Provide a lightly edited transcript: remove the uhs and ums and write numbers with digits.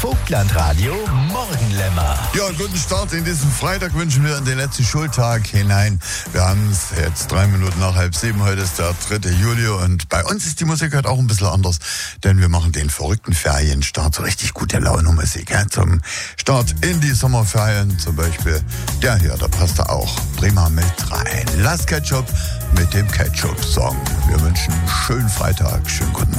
Vogtlandradio Morgenlämmer. Ja, guten Start in diesen Freitag wünschen wir in den letzten Schultag hinein. Wir haben es jetzt 3 Minuten nach 6:30. Heute ist der 3. Juli und bei uns ist die Musik heute auch ein bisschen anders, denn wir machen den verrückten Ferienstart, so richtig gute Laune-Musik zum Start in die Sommerferien. Zum Beispiel der hier, da passt er auch prima mit rein. Last Ketchup mit dem Ketchup-Song. Wir wünschen einen schönen Freitag, schönen guten Morgen.